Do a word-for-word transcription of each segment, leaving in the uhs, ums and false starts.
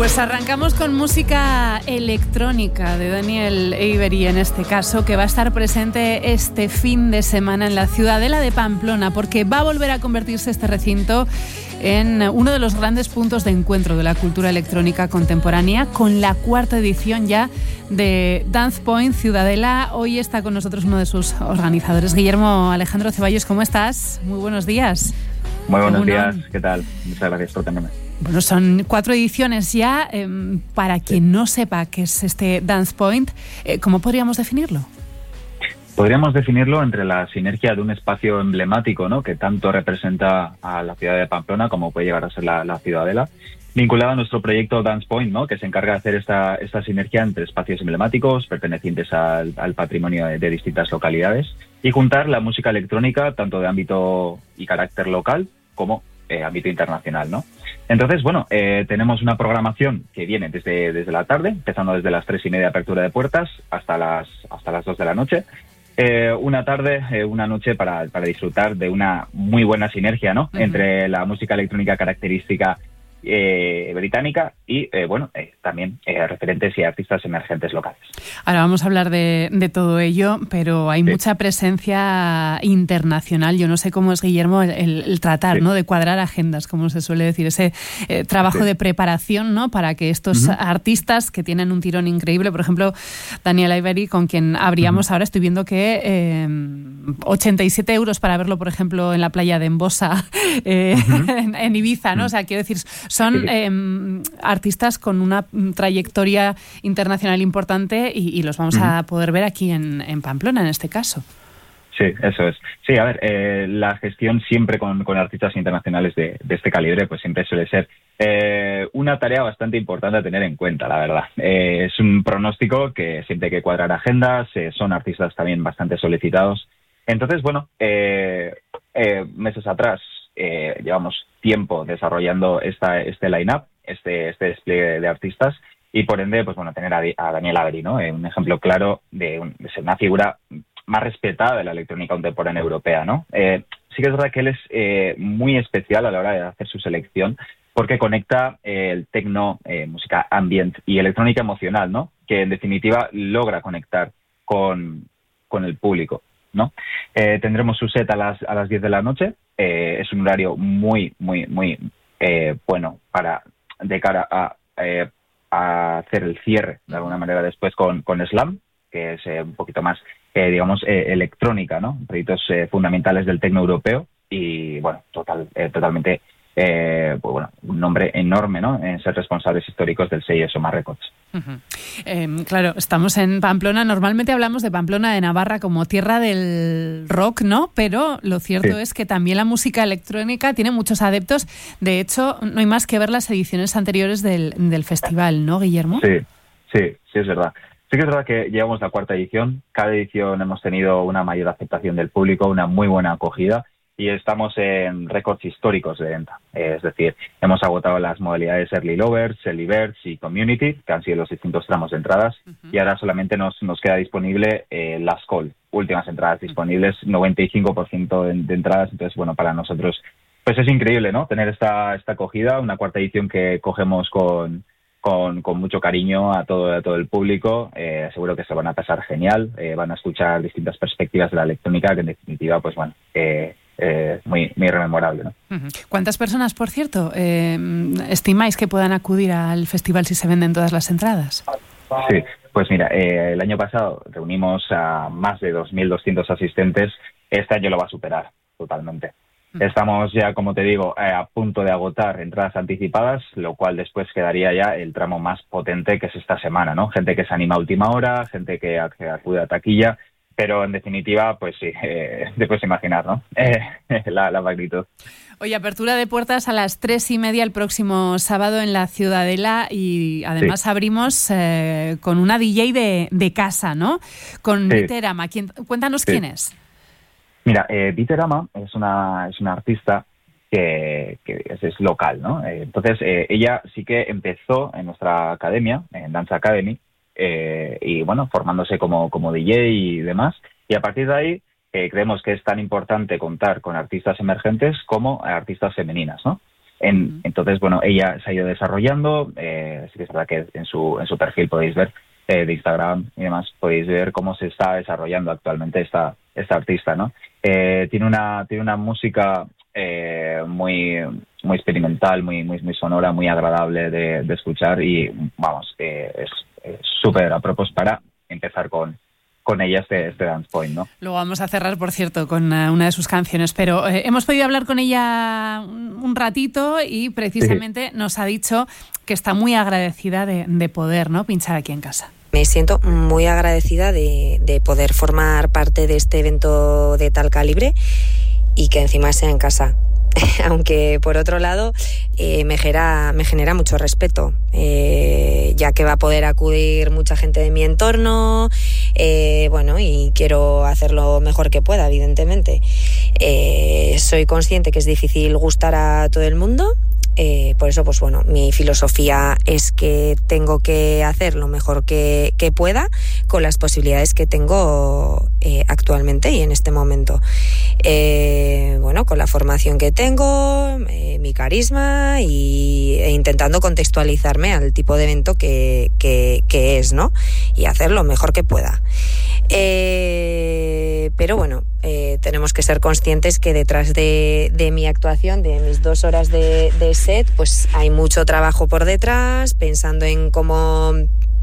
Pues arrancamos con música electrónica de Daniel Avery, en este caso, que va a estar presente este fin de semana en la Ciudadela de Pamplona, porque va a volver a convertirse este recinto en uno de los grandes puntos de encuentro de la cultura electrónica contemporánea, con la cuarta edición ya de Dance Point Ciudadela. Hoy está con nosotros uno de sus organizadores, Guillermo Alejandro Ceballos. ¿Cómo estás? Muy buenos días. Muy buenos días, ¿qué tal? Muchas gracias por tenerme. Bueno, son cuatro ediciones ya. Eh, para quien sí. no sepa qué es este Dance Point, eh, ¿cómo podríamos definirlo? Podríamos definirlo entre la sinergia de un espacio emblemático, ¿no?, que tanto representa a la ciudad de Pamplona como puede llegar a ser la, la Ciudadela, vinculado a nuestro proyecto Dance Point, ¿no?, que se encarga de hacer esta, esta sinergia entre espacios emblemáticos pertenecientes al, al patrimonio de, de distintas localidades, y juntar la música electrónica tanto de ámbito y carácter local como eh, ámbito internacional, ¿no? Entonces, bueno, eh, tenemos una programación que viene desde, desde la tarde, empezando desde las tres y media de apertura de puertas hasta las, hasta las dos de la noche. Eh, una tarde, eh, una noche para, para disfrutar de una muy buena sinergia, ¿no?, uh-huh. entre la música electrónica característica eh, británica y, eh, bueno, eh, también eh, referentes y artistas emergentes locales. Ahora vamos a hablar de, de todo ello, pero hay sí. mucha presencia internacional. Yo no sé cómo es, Guillermo, el, el tratar, sí. ¿no?, de cuadrar agendas, como se suele decir, ese eh, trabajo sí. de preparación, ¿no?, para que estos uh-huh. artistas que tienen un tirón increíble, por ejemplo, Daniel Avery, con quien abríamos uh-huh. ahora, estoy viendo que eh, ochenta y siete euros para verlo, por ejemplo, en la playa de Embosa, eh, uh-huh. en, en Ibiza, ¿no? Uh-huh. O sea, quiero decir, son eh, artistas con una trayectoria internacional importante y, y los vamos uh-huh. a poder ver aquí en, en Pamplona, en este caso. Sí, eso es. Sí, a ver, eh, la gestión siempre con, con artistas internacionales de, de este calibre, pues siempre suele ser eh, una tarea bastante importante a tener en cuenta, la verdad. Eh, es un pronóstico que siempre hay que cuadrar agendas, eh, son artistas también bastante solicitados. Entonces, bueno, eh, eh, meses atrás eh, llevamos tiempo desarrollando esta, este line-up, este, este despliegue de artistas, y por ende, pues bueno, tener a, a Daniel Avery, ¿no?, eh, un ejemplo claro de, un, de ser una figura más respetada de la electrónica contemporánea europea, ¿no? Eh, sí que es verdad que él es eh, muy especial a la hora de hacer su selección, porque conecta eh, el techno, eh, música ambient y electrónica emocional, ¿no?, que en definitiva logra conectar con, con el público, ¿no? Eh, tendremos su set a las a las diez de la noche. Eh, es un horario muy, muy, muy eh, bueno para de cara a, eh, a hacer el cierre, de alguna manera, después con, con Slam, que es eh, un poquito más, eh, digamos, eh, electrónica, ¿no? Proyectos eh, fundamentales del tecno europeo y, bueno, total, eh, totalmente, eh, pues bueno, un nombre enorme, ¿no?, en ser responsables históricos del sello Soma Records. Uh-huh. Eh, claro, estamos en Pamplona. Normalmente hablamos de Pamplona de Navarra como tierra del rock, ¿no? Pero lo cierto sí. es que también la música electrónica tiene muchos adeptos. De hecho, no hay más que ver las ediciones anteriores del, del festival, ¿no, Guillermo? Sí, sí, sí, es verdad. Sí que es verdad que llevamos la cuarta edición. Cada edición hemos tenido una mayor aceptación del público, una muy buena acogida, y estamos en récords históricos de venta. Es decir, hemos agotado las modalidades Early Lovers, Early Birds y Community, que han sido los distintos tramos de entradas, uh-huh. y ahora solamente nos, nos queda disponible eh, Last Call, últimas entradas disponibles, noventa y cinco por ciento de, de entradas. Entonces, bueno, para nosotros pues es increíble, ¿no?, tener esta, esta acogida, una cuarta edición que cogemos con... Con, con mucho cariño a todo, a todo el público. Eh, seguro que se van a pasar genial, eh, van a escuchar distintas perspectivas de la electrónica, que en definitiva, pues bueno, eh, eh, muy, muy rememorable, ¿no? ¿Cuántas personas, por cierto, eh, estimáis que puedan acudir al festival si se venden todas las entradas? Sí, pues mira, eh, el año pasado reunimos a más de dos mil doscientos asistentes. Este año lo va a superar totalmente. Estamos ya, como te digo, eh, a punto de agotar entradas anticipadas, lo cual después quedaría ya el tramo más potente, que es esta semana, ¿no? Gente que se anima a última hora, gente que, que acude a taquilla, pero en definitiva, pues sí, eh, te puedes imaginar, ¿no? Eh, la, la magnitud. Oye, apertura de puertas a las tres y media el próximo sábado en la Ciudadela, y además sí. abrimos eh, con una D J de, de casa, ¿no? Con sí. Viterama. ¿Quién, cuéntanos sí. quién es. Mira, eh, Viterama es una es una artista que, que es, es local, ¿no? Eh, entonces, eh, ella sí que empezó en nuestra academia, en Dance Academy, eh, y bueno, formándose como, como D J y demás, y a partir de ahí eh, creemos que es tan importante contar con artistas emergentes como artistas femeninas, ¿no? En, entonces, bueno, ella se ha ido desarrollando, eh, sí que es verdad que en su, en su perfil podéis ver, eh, de Instagram y demás, podéis ver cómo se está desarrollando actualmente esta, esta artista, ¿no? Eh, tiene una, tiene una música eh, muy, muy experimental, muy, muy, muy sonora, muy agradable de, de escuchar y, vamos, eh, es súper a propósito para empezar con con ella este, este Dance Point, ¿no? Luego vamos a cerrar, por cierto, con uh, una de sus canciones, pero eh, hemos podido hablar con ella un, un ratito y precisamente sí. nos ha dicho que está muy agradecida de, de poder, ¿no?, pinchar aquí en casa. Me siento muy agradecida de, de poder formar parte de este evento de tal calibre y que encima sea en casa. Aunque por otro lado eh, me, genera, me genera mucho respeto, eh, ya que va a poder acudir mucha gente de mi entorno, eh, bueno, y quiero hacerlo mejor que pueda, evidentemente. Eh, soy consciente que es difícil gustar a todo el mundo. Eh, por eso, pues bueno, mi filosofía es que tengo que hacer lo mejor que, que pueda con las posibilidades que tengo eh, actualmente y en este momento. Eh, bueno, con la formación que tengo, eh, mi carisma y e intentando contextualizarme al tipo de evento que, que, que es, ¿no? Y hacer lo mejor que pueda. Eh, pero bueno, eh, tenemos que ser conscientes que detrás de, de mi actuación, de mis dos horas de, de set, pues hay mucho trabajo por detrás, pensando en cómo,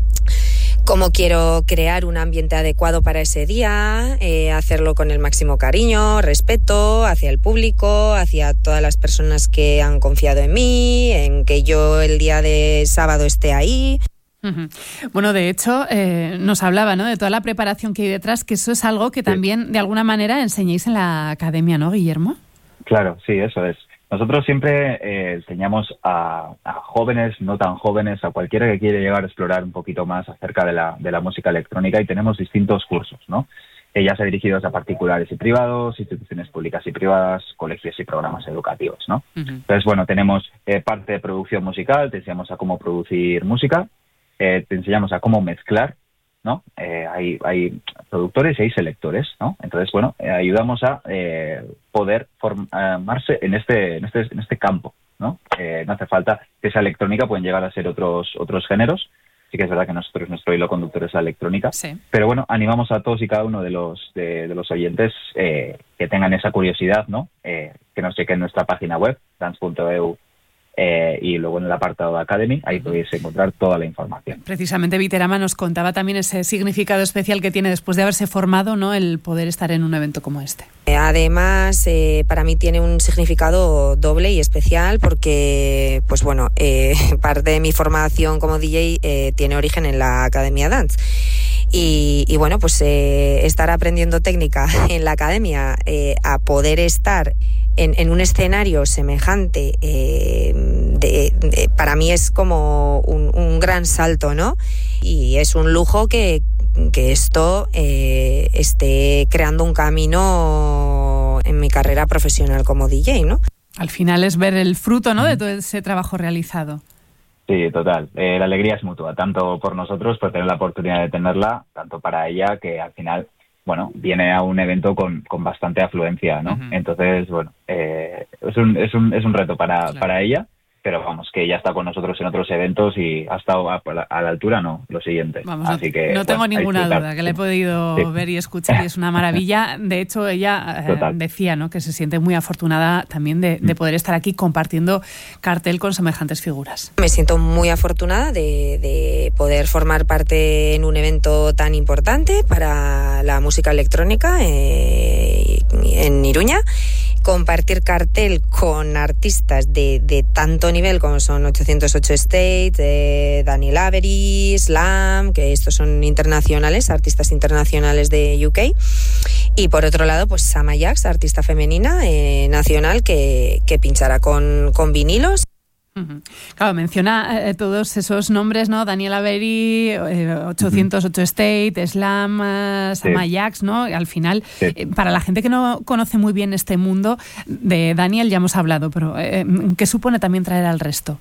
cómo quiero crear un ambiente adecuado para ese día, eh, hacerlo con el máximo cariño, respeto hacia el público, hacia todas las personas que han confiado en mí, en que yo el día de sábado esté ahí. Uh-huh. Bueno, de hecho, eh, nos hablaba, ¿no?, de toda la preparación que hay detrás, que eso es algo que también, sí. de alguna manera, enseñáis en la academia, ¿no, Guillermo? Claro, sí, eso es. Nosotros siempre eh, enseñamos a, a jóvenes, no tan jóvenes, a cualquiera que quiere llegar a explorar un poquito más acerca de la, de la música electrónica, y tenemos distintos cursos, ¿no? Eh, ya sea dirigidos a particulares y privados, instituciones públicas y privadas, colegios y programas educativos, ¿no? Uh-huh. Entonces, bueno, tenemos eh, parte de producción musical, te enseñamos a cómo producir música, Eh, te enseñamos a cómo mezclar, ¿no? Eh, hay, hay productores y hay selectores, ¿no? Entonces, bueno, eh, ayudamos a eh, poder formarse en este, en este, en este campo, ¿no? Eh, no hace falta que sea electrónica, pueden llegar a ser otros, otros géneros. Sí que es verdad que nosotros, nuestro hilo conductor es la electrónica, sí. Pero bueno, animamos a todos y cada uno de los, de, de los oyentes eh, que tengan esa curiosidad, ¿no? Eh, que nos chequen nuestra página web, dance punto e u. Eh, y luego en el apartado de Academy, ahí podéis encontrar toda la información. Precisamente Viterama nos contaba también ese significado especial que tiene después de haberse formado, ¿no?, el poder estar en un evento como este. Además, eh, para mí tiene un significado doble y especial porque, pues bueno, eh, parte de mi formación como D J eh, tiene origen en la Academia Dance. Y, y bueno, pues eh, estar aprendiendo técnica en la academia, eh, a poder estar en, en un escenario semejante, eh, de, de, para mí es como un, un gran salto, ¿no? Y es un lujo que, que esto eh, esté creando un camino en mi carrera profesional como D J, ¿no? Al final es ver el fruto, ¿no?, de todo ese trabajo realizado. Sí, total. Eh, la alegría es mutua, tanto por nosotros, por tener la oportunidad de tenerla, tanto para ella, que al final, bueno, viene a un evento con, con bastante afluencia, ¿no? Uh-huh. Entonces, bueno, eh, es un es un es un reto para, claro. para ella, pero vamos, que ya está con nosotros en otros eventos y ha estado a, a la altura, no, lo siguiente. Vamos, Así no, que, no tengo bueno, ninguna duda, que la he podido sí. ver y escuchar y es una maravilla. De hecho, ella eh, decía, ¿no?, que se siente muy afortunada también de, de poder estar aquí compartiendo cartel con semejantes figuras. Me siento muy afortunada de, de poder formar parte en un evento tan importante para la música electrónica eh, en Iruña. Compartir cartel con artistas de, de tanto nivel como son ochocientos ocho State, eh, Daniel Avery, Slam, que estos son internacionales, artistas internacionales de U K. Y por otro lado, pues Sama Jax, artista femenina eh, nacional que, que pinchará con, con vinilos. Claro, menciona eh, todos esos nombres, ¿no? Daniel Avery, eh, ochocientos ocho State, Slam, eh, Sama sí. Jax, ¿no? Al final, sí. eh, para la gente que no conoce muy bien este mundo, de Daniel ya hemos hablado, pero eh, ¿qué supone también traer al resto?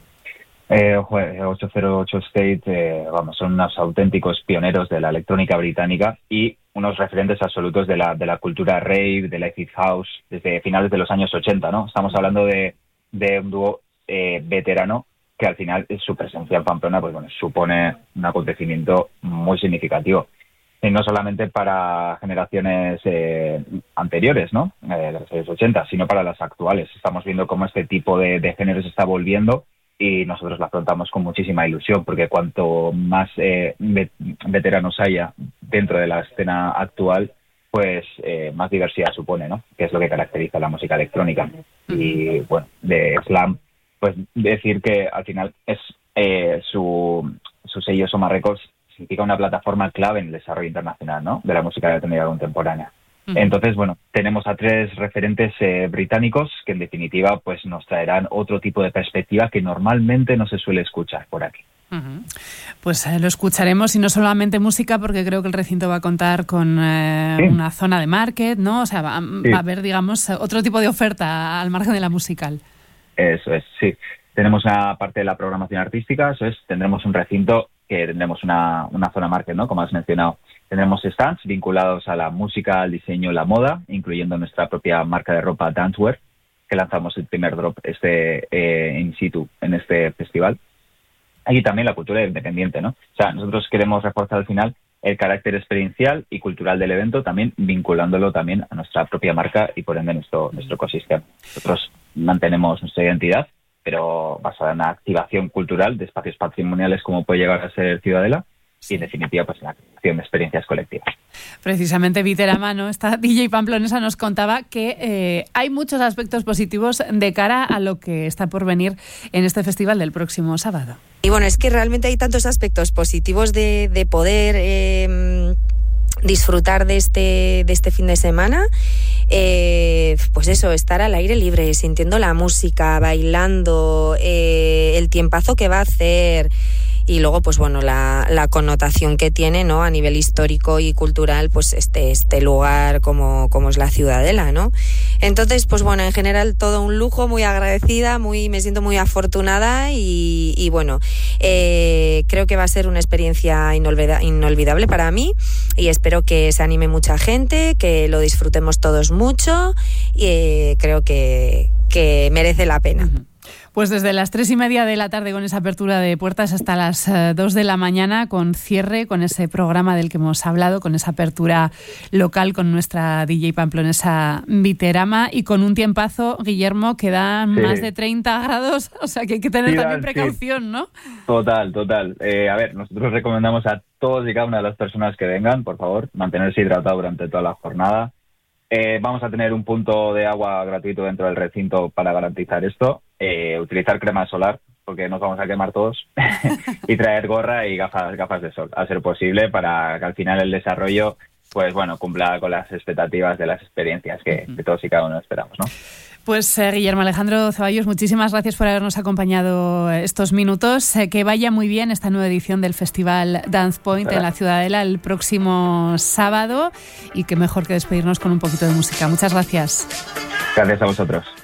Eh, ochocientos ocho State, eh, vamos, son unos auténticos pioneros de la electrónica británica y unos referentes absolutos de la de la cultura rave, de la acid house, desde finales de los años ochenta, ¿no? Estamos hablando de de un dúo eh, veterano que al final su presencia en Pamplona pues bueno supone un acontecimiento muy significativo. Y no solamente para generaciones eh, anteriores, ¿no? Eh, de los años ochenta, sino para las actuales. Estamos viendo cómo este tipo de, de género se está volviendo y nosotros la afrontamos con muchísima ilusión, porque cuanto más eh, veteranos haya dentro de la escena actual, pues eh, más diversidad supone, ¿no? Que es lo que caracteriza la música electrónica. Y bueno, de Slam, pues decir que al final es eh, su, su sello Soma Records significa una plataforma clave en el desarrollo internacional, ¿no? De la música electrónica contemporánea. Uh-huh. Entonces, bueno, tenemos a tres referentes eh, británicos que en definitiva pues nos traerán otro tipo de perspectiva que normalmente no se suele escuchar por aquí. Uh-huh. Pues eh, lo escucharemos, y no solamente música, porque creo que el recinto va a contar con eh, sí. una zona de market, ¿no? O sea, va, sí. va a haber, digamos, otro tipo de oferta al margen de la musical. Eso es, sí. Tenemos una parte de la programación artística, eso es, tendremos un recinto que tendremos una, una zona market, ¿no? Como has mencionado. Tendremos stands vinculados a la música, al diseño, la moda, incluyendo nuestra propia marca de ropa Dancewear, que lanzamos el primer drop este eh, in situ en este festival. Y también la cultura independiente, ¿no? O sea, nosotros queremos reforzar al final el carácter experiencial y cultural del evento, también vinculándolo también a nuestra propia marca y por ende nuestro, nuestro ecosistema. Nosotros mantenemos nuestra identidad, pero basada en la activación cultural de espacios patrimoniales como puede llegar a ser Ciudadela, y en definitiva pues en la creación de experiencias colectivas. Precisamente Viterama, ¿no? Esta D J pamplonesa nos contaba que eh, hay muchos aspectos positivos de cara a lo que está por venir en este festival del próximo sábado. Y bueno, es que realmente hay tantos aspectos positivos de, de poder eh, disfrutar de este, de este fin de semana. Eh, pues eso, estar al aire libre, sintiendo la música, bailando, eh, el tiempazo que va a hacer. Y luego, pues bueno, la, la connotación que tiene, ¿no? A nivel histórico y cultural, pues este, este lugar como, como es la Ciudadela, ¿no? Entonces, pues bueno, en general todo un lujo, muy agradecida, muy, me siento muy afortunada y, y bueno, eh, creo que va a ser una experiencia inolvida, inolvidable para mí, y espero que se anime mucha gente, que lo disfrutemos todos mucho, y eh, creo que, que merece la pena. Uh-huh. Pues desde las tres y media de la tarde con esa apertura de puertas hasta las uh, dos de la mañana con cierre, con ese programa del que hemos hablado, con esa apertura local con nuestra D J pamplonesa Viterama y con un tiempazo, Guillermo, que da sí. más de treinta grados, o sea que hay que tener sí, también precaución, sí. ¿no? Total, total. Eh, a ver, nosotros recomendamos a todos y cada una de las personas que vengan, por favor, mantenerse hidratado durante toda la jornada. Eh, vamos a tener un punto de agua gratuito dentro del recinto para garantizar esto. Eh, utilizar crema solar, porque nos vamos a quemar todos, y traer gorra y gafas, gafas de sol, a ser posible, para que al final el desarrollo, pues bueno, cumpla con las expectativas de las experiencias que, que todos y cada uno esperamos, ¿no? Pues eh, Guillermo Alejandro Ceballos, muchísimas gracias por habernos acompañado estos minutos. Eh, que vaya muy bien esta nueva edición del Festival Dance Point Hola. en la Ciudadela el próximo sábado, y que mejor que despedirnos con un poquito de música. Muchas gracias. Gracias a vosotros.